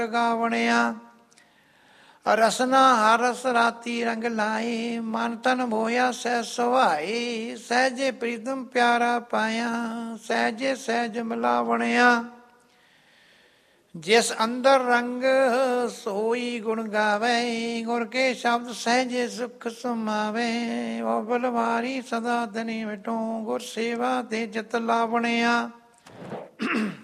ਗਾਵਣਿਆ। ਰਸਨਾ ਹਰ ਰਸ ਰਾਤੀ ਰੰਗ ਲਾਏ, ਮਨ ਤਨ ਮੋਇਆ ਸਹਿ ਸੁਹਾਏ। ਸਹਿਜੇ ਪ੍ਰੀਤਮ ਪਿਆਰਾ ਪਾਇਆ, ਸਹਿਜੇ ਸਹਿਜ ਮਿਲਾਵਣਿਆ। ਜਿਸ ਅੰਦਰ ਰੰਗ ਸੋਈ ਗੁਣ ਗਾਵੇ, ਗੁਰ ਕੇ ਸ਼ਬਦ ਸਹਿਜੇ ਸੁਖ ਸਮਾਵੇ। ਉਹ ਬਲਵਾਰੀ ਸਦਾ ਧਨੀ ਮਿਟੋ, ਗੁਰ ਸੇਵਾ ਤੇ ਜਿਤ ਲਾਵਣਿਆ।